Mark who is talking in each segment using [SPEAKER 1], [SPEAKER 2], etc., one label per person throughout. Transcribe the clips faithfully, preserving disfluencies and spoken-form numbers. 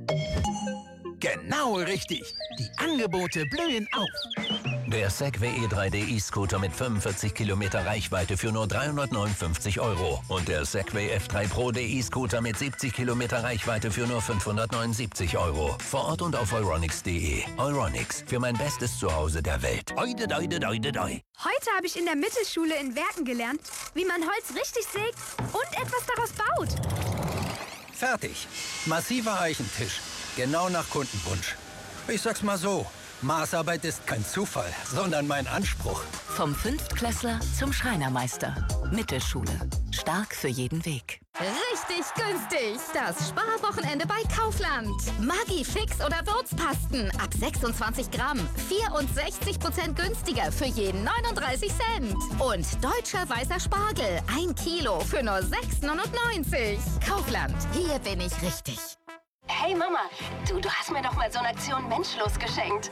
[SPEAKER 1] Genau richtig. Die Angebote blühen auf.
[SPEAKER 2] Der Segway E drei D E-Scooter mit fünfundvierzig Kilometer Reichweite für nur dreihundertneunundfünfzig Euro. Und der Segway F drei Pro D E-Scooter mit siebzig Kilometer Reichweite für nur fünfhundertneunundsiebzig Euro. Vor Ort und auf euronics punkt de. Euronics, für mein bestes Zuhause der Welt. Oide, doide, doide, doi.
[SPEAKER 3] Heute habe ich in der Mittelschule in Werken gelernt, wie man Holz richtig sägt und etwas daraus baut.
[SPEAKER 4] Fertig. Massiver Eichentisch. Genau nach Kundenwunsch. Ich sag's mal so. Maßarbeit ist kein Zufall, sondern mein Anspruch.
[SPEAKER 5] Vom Fünftklässler zum Schreinermeister. Mittelschule. Stark für jeden Weg.
[SPEAKER 6] Richtig günstig. Das Sparwochenende bei Kaufland. Maggi Fix oder Würzpasten ab sechsundzwanzig Gramm. vierundsechzig Prozent günstiger für jeden neununddreißig Cent. Und deutscher weißer Spargel. Ein Kilo für nur sechs neunundneunzig. Kaufland. Hier bin ich richtig.
[SPEAKER 7] Hey Mama, du, du hast mir doch mal so eine Aktion Menschlos geschenkt.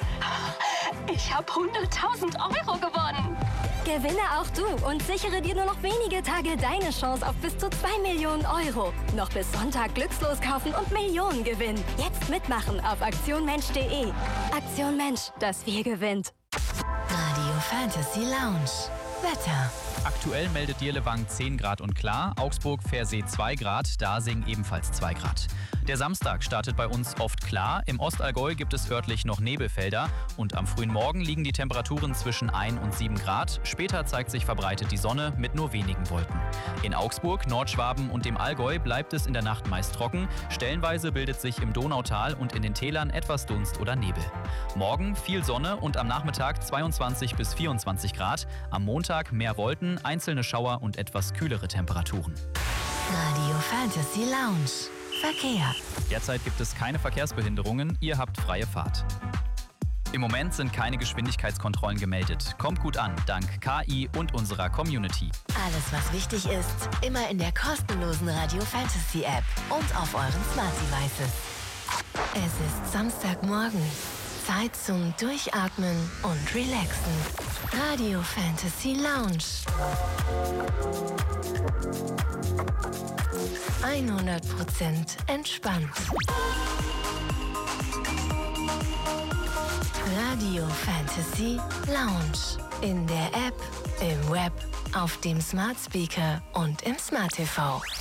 [SPEAKER 7] Ich habe hunderttausend Euro gewonnen.
[SPEAKER 8] Gewinne auch du und sichere dir nur noch wenige Tage deine Chance auf bis zu zwei Millionen Euro. Noch bis Sonntag glückslos kaufen und Millionen gewinnen. Jetzt mitmachen auf aktion mensch punkt de. Aktion Mensch, das Wir gewinnt.
[SPEAKER 5] Radio Fantasy Lounge. Wetter.
[SPEAKER 9] Aktuell meldet Dirlewang zehn Grad und klar, Augsburg Versee zwei Grad, Dasing ebenfalls zwei Grad. Der Samstag startet bei uns oft klar, im Ostallgäu gibt es örtlich noch Nebelfelder und am frühen Morgen liegen die Temperaturen zwischen ein und sieben Grad, später zeigt sich verbreitet die Sonne mit nur wenigen Wolken. In Augsburg, Nordschwaben und dem Allgäu bleibt es in der Nacht meist trocken, stellenweise bildet sich im Donautal und in den Tälern etwas Dunst oder Nebel. Morgen viel Sonne und am Nachmittag zweiundzwanzig bis vierundzwanzig Grad, am Montag mehr Wolken, einzelne Schauer und etwas kühlere Temperaturen.
[SPEAKER 5] Radio Fantasy Lounge. Verkehr.
[SPEAKER 9] Derzeit gibt es keine Verkehrsbehinderungen, ihr habt freie Fahrt. Im Moment sind keine Geschwindigkeitskontrollen gemeldet. Kommt gut an, dank K I und unserer Community.
[SPEAKER 5] Alles, was wichtig ist, immer in der kostenlosen Radio Fantasy App und auf euren Smart Devices. Es ist Samstagmorgen. Zeit zum Durchatmen und Relaxen. Radio Fantasy Lounge. hundert Prozent entspannt. Radio Fantasy Lounge. In der App, im Web, auf dem Smart Speaker und im Smart T V.